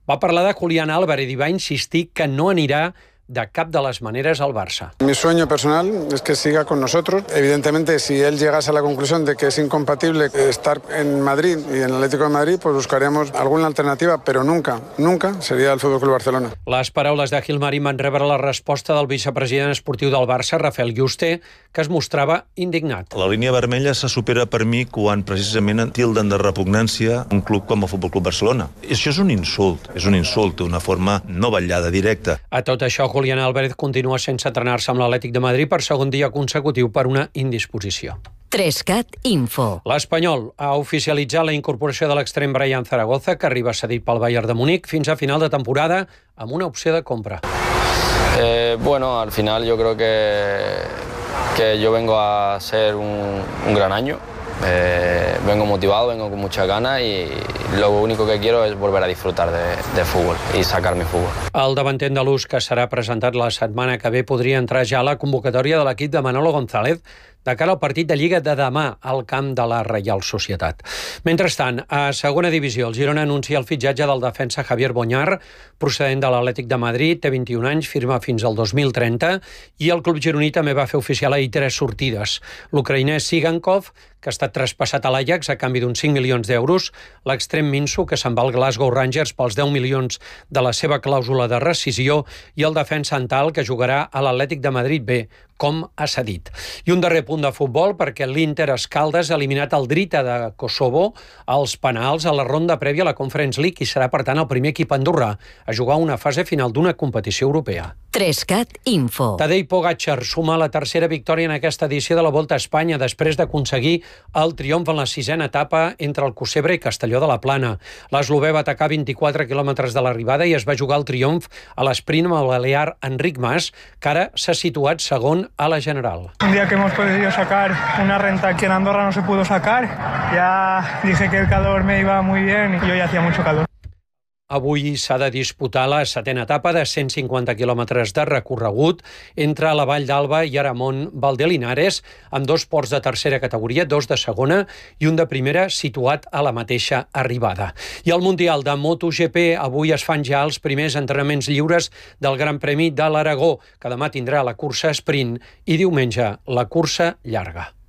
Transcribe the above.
Va parlar de Julián Álvarez i va insistir que no anirà de cap de les maneres al Barça. Mi sueño personal es que siga con nosotros. Evidentemente, si él llegase a la conclusión de que es incompatible estar en Madrid y en el Atlético de Madrid, pues buscaríamos alguna alternativa, pero nunca seria el Fútbol Club Barcelona. Les paraules de Gil Marín van rebre la resposta del vicepresident esportiu del Barça, Rafael Yuste, que es mostrava indignat. La línia vermella se supera per mi quan precisament tilden de repugnància un club com el Futbol Club Barcelona. Això és un insult, una forma no vetllada, directa. A tot això, Julián Álvarez continua sense entrenar-se amb l'Atlètic de Madrid per segon dia consecutiu per una indisposició. 3CAT Info. L'Espanyol ha oficialitzat la incorporació de l'extrem Brian Zaragoza, que arriba cedit pel Bayern de Múnich fins a final de temporada amb una opció de compra. Al final yo creo que yo vengo a ser un gran año. Vengo motivado, vengo con muchas ganas y lo único que quiero es volver a disfrutar de fútbol y sacar mi fútbol. El davanter andalús, que serà presentat la setmana que ve, podria entrar ja a la convocatòria de l'equip de Manolo González de cara al partit de Lliga de demà al camp de la Reial Societat. Mentrestant, a segona divisió, el Girona anuncia el fitxatge del defensa Javier Boñar, procedent de l'Atlètic de Madrid, té 21 anys, firma fins al 2030, i el club gironí també va fer oficial ahir 3 sortides. L'ucraïnès Sigankov, que ha estat traspassat a l'Ajax a canvi d'uns 5 milions d'euros, l'extrem Minso, que se'n va al Glasgow Rangers pels 10 milions de la seva clàusula de rescisió, i el defensa Antal, que jugarà a l'Atlètic de Madrid B, com ha cedit. I un darrer punt de futbol, perquè l'Inter Escaldes ha eliminat el Drita de Kosovo als penals a la ronda prèvia a la Conference League i serà, per tant, el primer equip andorrà a jugar una fase final d'una competició europea. 3CAT Info. Tadej Pogačar suma la tercera victòria en aquesta edició de la Volta a Espanya després d'aconseguir el triomf en la 6a etapa entre el Cosebre i Castelló de la Plana. L'eslovè va atacar 24 quilòmetres de l'arribada i es va jugar el triomf a l'esprint amb el balear Enric Mas, que ara s'ha situat segon a la general. Un día que hemos podido sacar una renta que en Andorra no se pudo sacar, ya dije que el calor me iba muy bien y hoy hacía mucho calor. Avui s'ha de disputar la 7a etapa de 150 quilòmetres de recorregut entre la Vall d'Alba i Aramón Valdelinares, amb 2 ports de tercera categoria, 2 de segona i un de primera situat a la mateixa arribada. I al Mundial de MotoGP avui es fan ja els primers entrenaments lliures del Gran Premi de l'Aragó, que demà tindrà la cursa sprint i diumenge la cursa llarga.